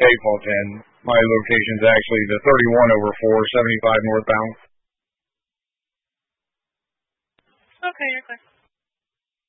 fault, and my location's actually the 31 over 4, 75 northbound. Okay, you're clear.